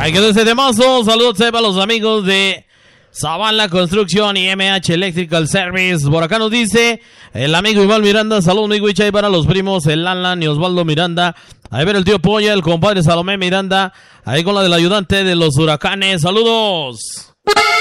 Ahí quedó ese temazo. Saludos para los amigos de Zavala Construcción y MH Electrical Service. Por acá nos dice el amigo Iván Miranda. Saludos, mi Wicha, para los primos, el Alan y Osvaldo Miranda. Ahí ver el tío Polla, el compadre Salomé Miranda. Ahí con la del ayudante de los huracanes. Saludos.